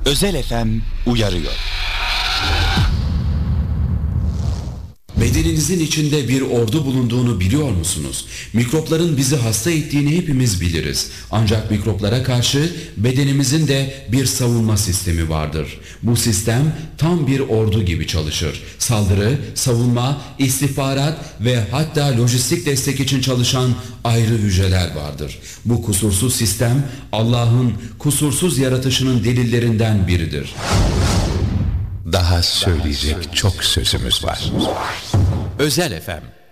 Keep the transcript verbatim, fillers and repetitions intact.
Özel F M uyarıyor. Bedeninizin içinde bir ordu bulunduğunu biliyor musunuz? Mikropların bizi hasta ettiğini hepimiz biliriz. Ancak mikroplara karşı bedenimizin de bir savunma sistemi vardır. Bu sistem tam bir ordu gibi çalışır. Saldırı, savunma, istihbarat ve hatta lojistik destek için çalışan ayrı hücreler vardır. Bu kusursuz sistem Allah'ın kusursuz yaratışının delillerinden biridir. Daha söyleyecek çok sözümüz var. Özel F M